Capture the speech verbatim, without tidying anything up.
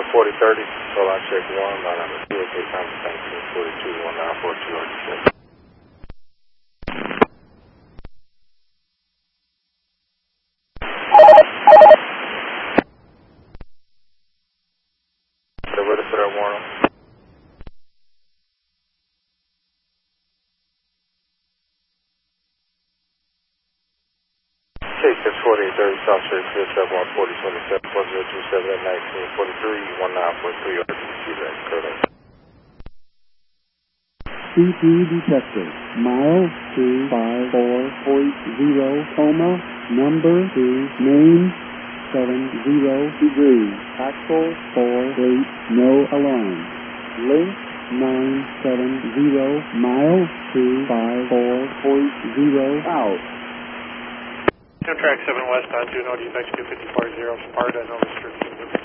forty thirty, so I check one, line number two, okay, time nineteen forty-two, one nine four two, six. So ready for that warning? Case six forty-eight thirty, South Street, clear seven one forty twenty-seven, four zero two seven at nineteen forty-three, one nine four three, R T C, that's correct. C P detected. Mile two five four point zero, coma, number two, name seven zero degrees, axle four eight, no alarm. Link nine seven zero, mile two five four point zero, out. Track seven west on Juno, defects two fifty-four zero, Sparta, no restriction.